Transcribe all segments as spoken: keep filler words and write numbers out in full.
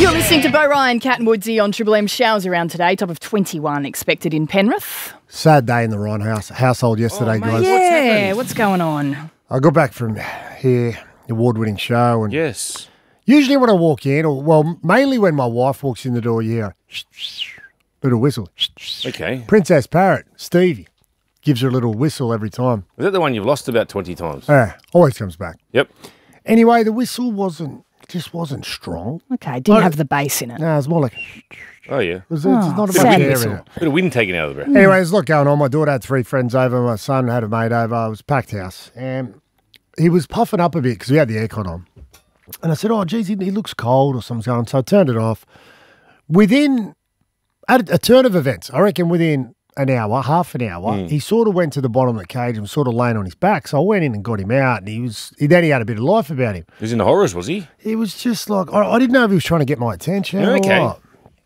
You're listening to Bo Ryan, Cat and Woodsy on Triple M. Showers around today, top of twenty-one expected in Penrith. Sad day in the Ryan house household yesterday, Oh, mate, guys. Yeah, what's what's going on? I got back from here, award-winning show, and Yes. usually when I walk in, or well, mainly when my wife walks in the door, you hear a little whistle. Okay. Princess Parrot, Stevie, gives her a little whistle every time. Is that the one you've lost about twenty times? Yeah, always comes back. Yep. Anyway, the whistle wasn't just wasn't strong. Okay, didn't Oh. have the bass in it. No, it's more like Oh, yeah. it was, Oh, it's not sad about air in whistle. it. Bit of wind taken out of the breath. Anyway, there's a lot going on. My daughter had three friends over. My son had a mate over. It was a packed house. And he was puffing up a bit because we had the aircon on. And I said, oh, geez, he, he looks cold or something's going on. So I turned it off. Within at a turn of events, I reckon within an hour, half an hour, he sort of went to the bottom of the cage and was sort of laying on his back. So I went in and got him out. And he was, he, then he had a bit of life about him. He was in the horrors, was he? He was just like, I, I didn't know if he was trying to get my attention or Okay. what.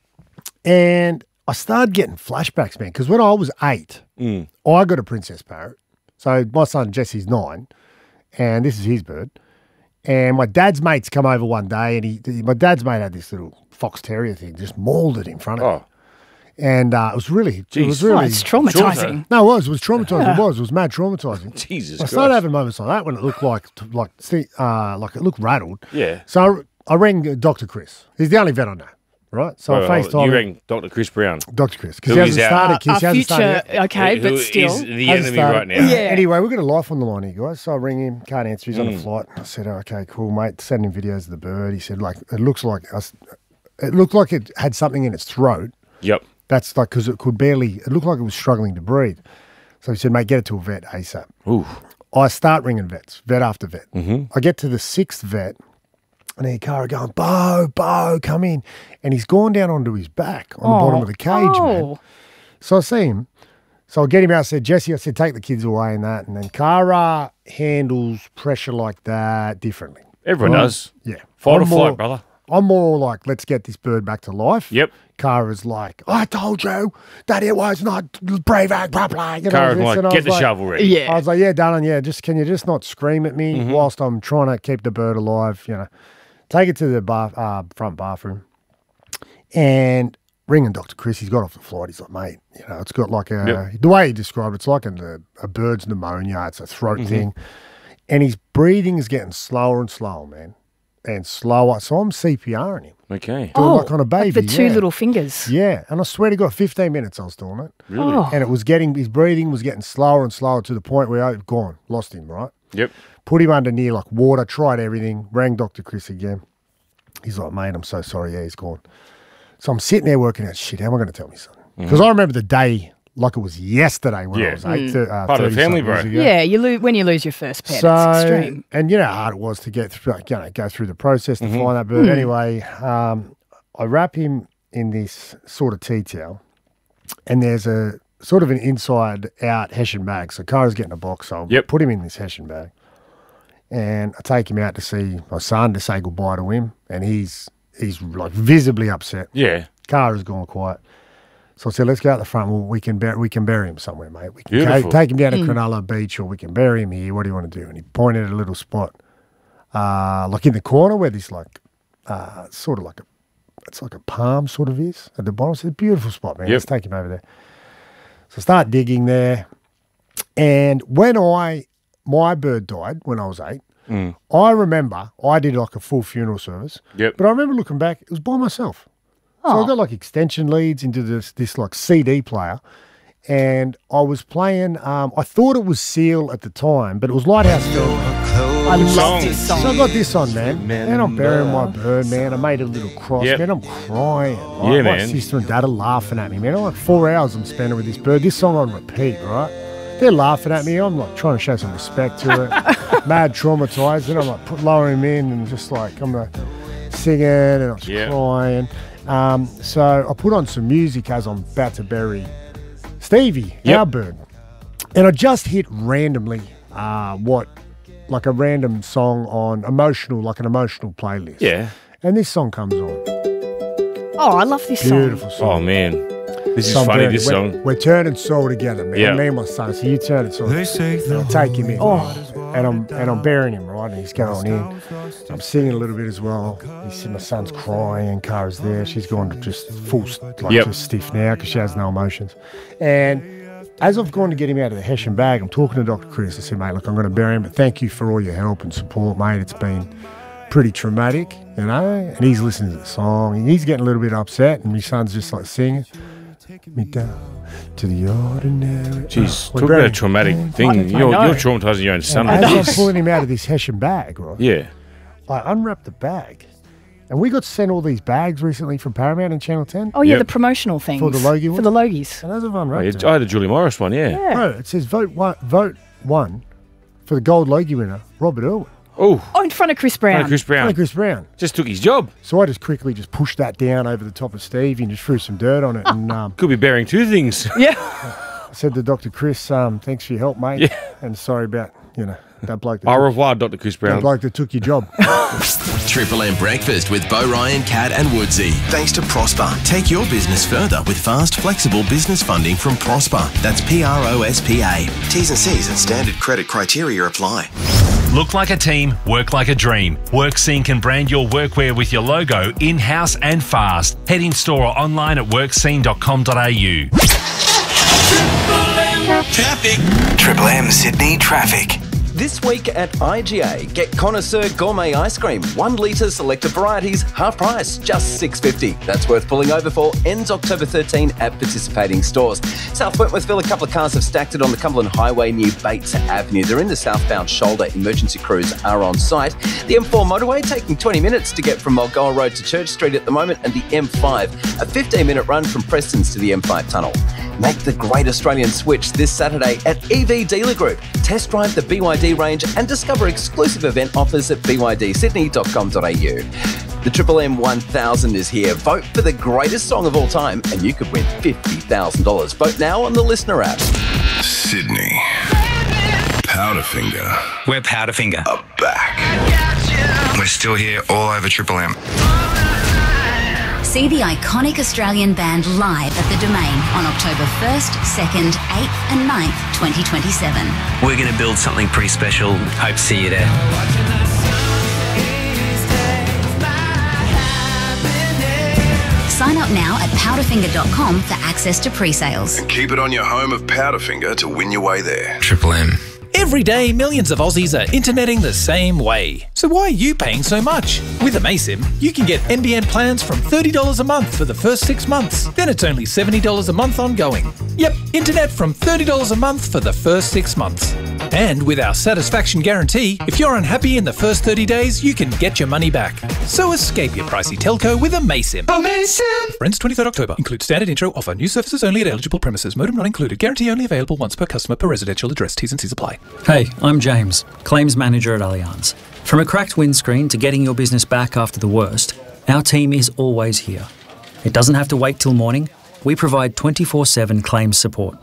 And I started getting flashbacks, man, because when I was eight, Mm. I got a princess parrot. So my son Jesse's nine, and this is his bird. And my dad's mates come over one day, and he, my dad's mate had this little fox terrier thing, just mauled it in front of Oh. him. And uh, it was really, it was Jeez. Oh, really, it's traumatising. no, it was, it was traumatizing. It was, it was mad traumatizing. Jesus I Christ. started having moments like that when it looked like, like, uh, like it looked rattled. Yeah. So I, I rang Doctor Chris. He's the only vet I know, right? So Well, I FaceTime you rang Doctor Chris Brown. Doctor Chris because Who he is hasn't our- started. Our, Kids, he our hasn't started future, yet. okay, Who but is still. the Hasn't enemy started. right now. Yeah. Anyway, we've got a life on the line here, guys. So I ring him, can't answer. He's on Mm. a flight. I said, oh, "Okay, cool, mate." Send him videos of the bird. He said, "Like it looks like us. It looked like it had something in its throat. Yep. That's like because it could barely. It looked like it was struggling to breathe." So he said, "Mate, get it to a vet ASAP." Ooh. I start ringing vets, vet after vet. Mm-hmm. I get to the sixth vet, and I hear Cara going, Bo, Bo, come in. And he's gone down onto his back on the bottom of the cage, man. Oh. So I see him. So I get him out. I said, Jesse, I said, take the kids away and that. And then Cara handles pressure like that differently. Everyone Right. does. Yeah. Fight or I'm more- flight, brother. I'm more like, let's get this bird back to life. Yep. Cara's like, I told you that it was not brave, blah, blah, blah. You know, Cara's this, like, and I get was the like, shovel ready. Yeah. I was like, yeah, darling, yeah, just can you just not scream at me Mm-hmm. whilst I'm trying to keep the bird alive, you know. Take it to the bath, uh, front bathroom and ringing Doctor Chris. He's got off the flight. He's like, mate, you know, it's got like a, Yep. the way he described it, it's like a, a bird's pneumonia. It's a throat Mm-hmm. thing. And his breathing is getting slower and slower, man, and slower. So I'm CPRing him. Okay. Doing Oh, like on a baby. the two yeah. little fingers. Yeah, and I swear to God, fifteen minutes I was doing it. Really? Oh. And it was getting, his breathing was getting slower and slower to the point where I gone, lost him, right? Yep. Put him under near like water, tried everything, rang Doctor Chris again. He's like, mate, I'm so sorry. Yeah, he's gone. So I'm sitting there working out, shit, how am I going to tell my son? Because I remember the day like it was yesterday when I Yeah. was eight, to, uh, Part of the family, thirty-something bro. years ago. Yeah, you lo- when you lose your first pet, So, it's extreme. and you know how hard it was to get through, like, you know, go through the process to Mm-hmm. find that bird. Anyway, um, I wrap him in this sort of tea towel, and there's a sort of an inside out Hessian bag. So Cara's getting a box, so I'll Yep. put him in this Hessian bag. And I take him out to see my son to say goodbye to him, and he's he's like visibly upset. Yeah. Cara's gone quiet. So I said, let's go out the front. Well, we can bury, we can bury him somewhere, mate. We can Beautiful. take, take him down to Cronulla Beach, or we can bury him here. What do you want to do? And he pointed at a little spot, uh, like in the corner where this like, uh, sort of like a, it's like a palm sort of is at the bottom. It's a beautiful spot, man. Yep. Let's take him over there. So I start digging there, and when I my bird died when I was eight, I remember I did like a full funeral service. Yep. But I remember looking back, it was by myself. So I got like extension leads into this this like C D player, and I was playing. Um, I thought it was Seal at the time, but it was Lighthouse Film. I love song? this song. So I got this on, man, and I'm burying my bird, man. I made a little cross, Yep. man. I'm crying. Right? Yeah, my man. sister and dad are laughing at me, man. I'm like four hours I'm spending with this bird. This song on repeat, right? They're laughing at me. I'm like trying to show some respect to it. Mad traumatized, and I'm like put, lowering him in, and just like I'm like singing, and I was Yeah. crying. Um, so I put on some music as I'm about to bury Stevie, Yep. our bird, and I just hit randomly uh, what like a random song on emotional, like an emotional playlist. Yeah. And this song comes on. Oh, I love this song. Beautiful Oh, song. man. This is So I'm funny, doing this it. song. We're, we're turning soul together, man. Yeah. Me and my son. So you turn it soul. And I take him in. And I'm and I'm burying him, right? And he's going in. I'm singing a little bit as well. You see my son's crying and Cara's there. She's gone to just full, like Yep. just stiff now because she has no emotions. And as I've gone to get him out of the Hessian bag, I'm talking to Doctor Chris. I said, mate, look, I'm going to bury him, but thank you for all your help and support, mate. It's been pretty traumatic, you know? And he's listening to the song, and he's getting a little bit upset, and my son's just like singing, me down to the ordinary. Jeez, Oh, we're talk about burying a him. traumatic I thing. You're, know. you're traumatising your own son. And with as I'm this. pulling him out of this Hessian bag, right? Yeah. I unwrapped the bag. And we got sent all these bags recently from Paramount and Channel ten. Oh, yeah, Yep. the promotional things. For the Logie For one? the Logies. And as I've Oh, unwrapped yeah, it, I had a Julie Morris one, yeah. Yeah. bro, it says vote one, vote one for the gold Logie winner, Robert Irwin. Oh, Oh, in front of Chris Brown. Chris Brown. Hey, Chris Brown. Just took his job. So I just quickly just pushed that down over the top of Steve and just threw some dirt on it. And um, Could be bearing two things. Yeah. I said to Doctor Chris, um, thanks for your help, mate. Yeah. And sorry about, you know, that bloke that, Au took, revoir, Doctor Chris that Brown. bloke that took your job. Triple M Breakfast with Bo Ryan, Cat and Woodsy. Thanks to Prosper. Take your business further with fast, flexible business funding from Prosper. That's P R O S P A. T's and C's and standard credit criteria apply. Look like a team, work like a dream. WorkScene can brand your workwear with your logo in-house and fast. Head in store or online at workscene dot com dot a u. Traffic. Triple M Sydney traffic. This week at I G A, get Connoisseur Gourmet Ice Cream. One litre selected varieties, half price, just six dollars fifty. That's worth pulling over for. Ends October thirteenth at participating stores. South Wentworthville, a couple of cars have stacked it on the Cumberland Highway near Bates Avenue. They're in the southbound shoulder. Emergency crews are on site. The M four motorway taking twenty minutes to get from Mulgoa Road to Church Street at the moment, and the M five, a fifteen minute run from Prestons to the M five tunnel. Make the great Australian switch this Saturday at E V Dealer Group. Test drive the B Y D range and discover exclusive event offers at b y d sydney dot com dot a u. The Triple M one thousand is here. Vote for the greatest song of all time and you could win fifty thousand dollars. Vote now on the Listener app. Sydney. Powderfinger. We're Powderfinger. Are back. We're still here all over Triple M. See the iconic Australian band live at the Domain on October first, second, eighth and ninth, twenty twenty-seven. We're going to build something pretty special. Hope to see you there. Sign up now at powderfinger dot com for access to pre-sales. Keep it on your home of Powderfinger to win your way there. Triple M. Every day, millions of Aussies are interneting the same way. So why are you paying so much? With Amaysim, you can get N B N plans from thirty dollars a month for the first six months. Then it's only seventy dollars a month ongoing. Yep, internet from thirty dollars a month for the first six months. And with our satisfaction guarantee, if you're unhappy in the first thirty days, you can get your money back. So escape your pricey telco with Amaysim. Amaysim! Ends twenty-third October. Include standard intro offer. New services only at eligible premises. Modem not included. Guarantee only available once per customer per residential address. T's and C's apply. Hey, I'm James, Claims Manager at Allianz. From a cracked windscreen to getting your business back after the worst, our team is always here. It doesn't have to wait till morning. We provide twenty-four seven claims support.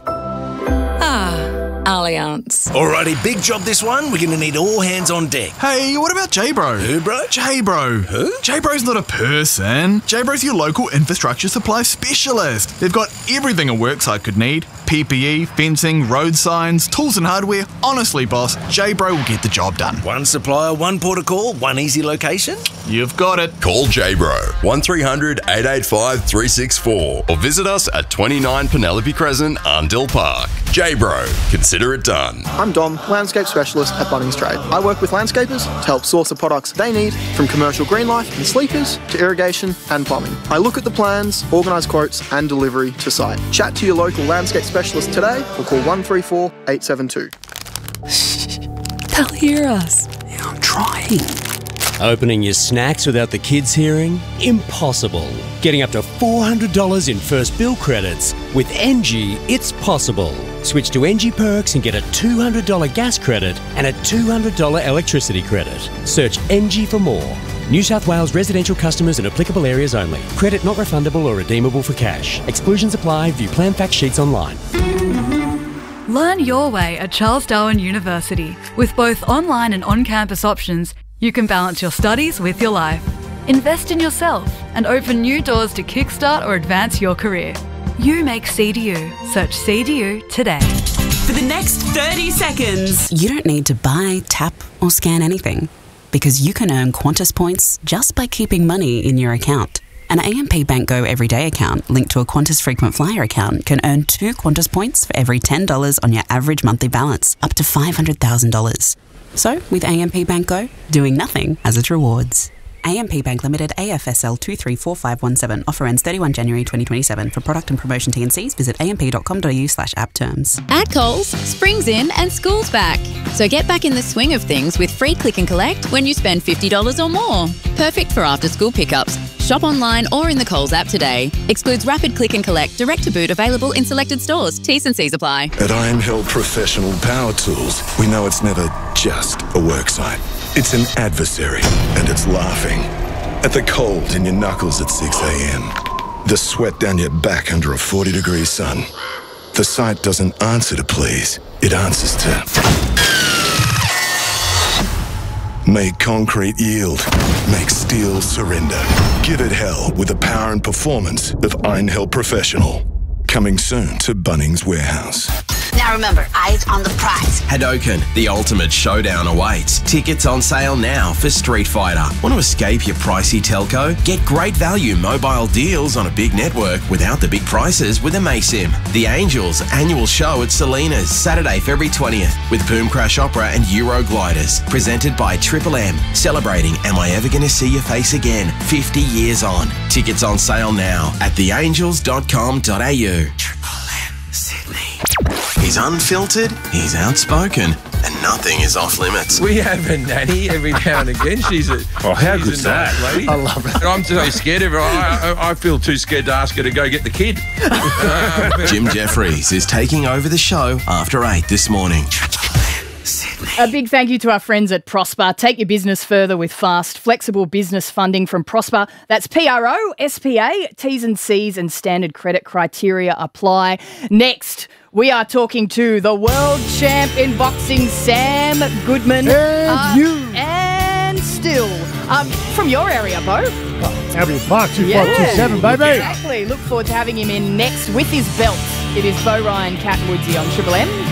Allianz. Alrighty, big job this one. We're going to need all hands on deck. Hey, what about J-Bro? Who, bro? J-Bro. Who? J-Bro's not a person. J-Bro's your local infrastructure supply specialist. They've got everything a worksite could need. P P E, fencing, road signs, tools and hardware. Honestly, boss, J-Bro will get the job done. One supplier, one port of call, one easy location. You've got it. Call J-Bro, one three hundred, eight eight five, three six four or visit us at twenty-nine Penelope Crescent, Arndell Park. J-Bro, consider it done. I'm Dom, landscape specialist at Bunnings Trade. I work with landscapers to help source the products they need, from commercial green life and sleepers to irrigation and plumbing. I look at the plans, organise quotes and delivery to site. Chat to your local landscape specialist today or call one three four, eight seven two. They'll hear us. Yeah, I'm trying. Opening your snacks without the kids hearing? Impossible. Getting up to four hundred dollars in first bill credits. With N G, it's possible. Switch to N G Perks and get a two hundred dollars gas credit and a two hundred dollars electricity credit. Search N G for more. New South Wales residential customers in applicable areas only. Credit not refundable or redeemable for cash. Exclusions apply. View plan fact sheets online. Learn your way at Charles Darwin University. With both online and on-campus options, you can balance your studies with your life. Invest in yourself and open new doors to kickstart or advance your career. You make C D U. Search C D U today. For the next thirty seconds, you don't need to buy, tap, or scan anything because you can earn Qantas points just by keeping money in your account. An A M P Bank Go Everyday account linked to a Qantas Frequent Flyer account can earn two Qantas points for every ten dollars on your average monthly balance, up to five hundred thousand dollars. So, with A M P Bank Go, doing nothing has its rewards. A M P Bank Limited, A F S L two three four five one seven. Offer ends thirty-first January twenty twenty-seven. For product and promotion T and Cs, visit amp.com.au slash app terms. At Coles, spring's in and school's back. So get back in the swing of things with free click and collect when you spend fifty dollars or more. Perfect for after-school pickups. Shop online or in the Coles app today. Excludes rapid click and collect, direct to boot, available in selected stores. T's and C's apply. At Iron Hill Professional Power Tools, we know it's never just a worksite. It's an adversary, and it's laughing. At the cold in your knuckles at six a.m. The sweat down your back under a forty degree sun. The site doesn't answer to please, it answers to... Make concrete yield. Make steel surrender. Give it hell with the power and performance of Iron Hill Professional. Coming soon to Bunnings Warehouse. Now remember, eyes on the prize. Hadoken, the ultimate showdown awaits. Tickets on sale now for Street Fighter. Want to escape your pricey telco? Get great value mobile deals on a big network without the big prices with Amaysim. The Angels annual show at Salinas, Saturday, February twentieth, with Boom Crash Opera and Euro Gliders. Presented by Triple M. Celebrating Am I Ever Gonna See Your Face Again? fifty years on. Tickets on sale now at the angels dot com dot a u. He's unfiltered, he's outspoken, and nothing is off limits. We have a nanny every now and again. She's a oh, how she's good's a nice that, lady. I love it. And I'm so scared of her. I, I, I feel too scared to ask her to go get the kid. Jim Jeffries is taking over the show after eight this morning. A big thank you to our friends at Prosper. Take your business further with fast, flexible business funding from Prosper. That's P R O S P A. T's and C's and standard credit criteria apply. Next, we are talking to the world champ in boxing, Sam Goodman. And uh, you. And still, um, from your area, Bo. Albany Park, two five two seven, baby. Exactly. Look forward to having him in next with his belt. It is Bo Ryan, Cat and Woodsy on Triple M.